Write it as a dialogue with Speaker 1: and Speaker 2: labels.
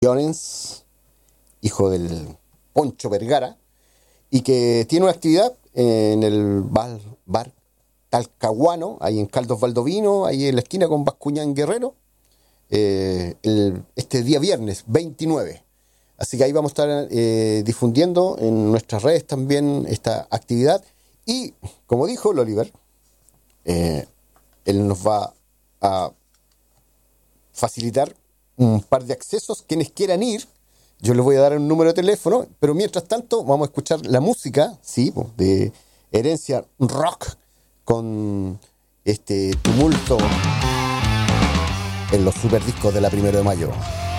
Speaker 1: Llorens, hijo del Poncho Vergara, y que tiene una actividad en el bar Talcahuano, ahí en Caldos Valdovino, ahí en la esquina con Bascuñán Guerrero, este día viernes 29. Así que ahí vamos a estar difundiendo en nuestras redes también esta actividad. Y como dijo el Oliver, él nos va a facilitar un par de accesos. Quienes quieran ir, yo les voy a dar un número de teléfono, pero mientras tanto vamos a escuchar la música, sí, de Herencia Rock con este tumulto en los superdiscos de la 1 de mayo.